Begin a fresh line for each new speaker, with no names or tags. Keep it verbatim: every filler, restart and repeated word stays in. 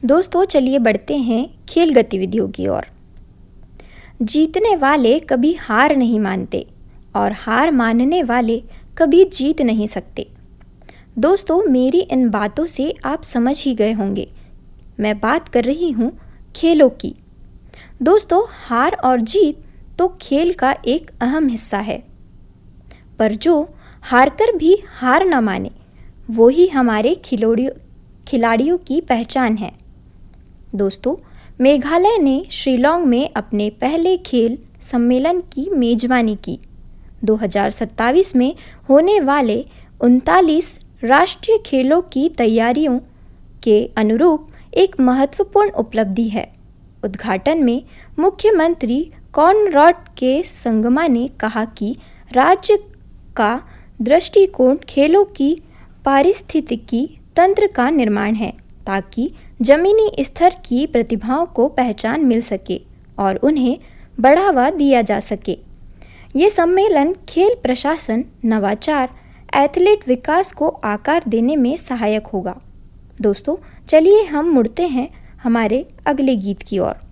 दोस्तों चलिए बढ़ते हैं खेल गतिविधियों की ओर। जीतने वाले कभी हार नहीं मानते और हार मानने वाले कभी जीत नहीं सकते। दोस्तों मेरी इन बातों से आप समझ ही गए होंगे, मैं बात कर रही हूँ खेलों की। दोस्तों हार और जीत तो खेल का एक अहम हिस्सा है, पर जो हारकर भी हार न माने वो ही हमारे खिलाड़ियों खिलाड़ियों की पहचान है। दोस्तों मेघालय ने शिलांग में अपने पहले खेल सम्मेलन की मेजबानी की। दो हज़ार सत्ताईस में होने वाले उनतालीस राष्ट्रीय खेलों की तैयारियों के अनुरूप एक महत्वपूर्ण उपलब्धि है। उद्घाटन में मुख्यमंत्री कॉनराड के संगमा ने कहा कि राज्य का दृष्टिकोण खेलों की पारिस्थितिकी तंत्र का निर्माण है ताकि जमीनी स्तर की प्रतिभाओं को पहचान मिल सके और उन्हें बढ़ावा दिया जा सके। ये सम्मेलन खेल प्रशासन, नवाचार, एथलीट विकास को आकार देने में सहायक होगा। दोस्तों चलिए हम मुड़ते हैं हमारे अगले गीत की ओर।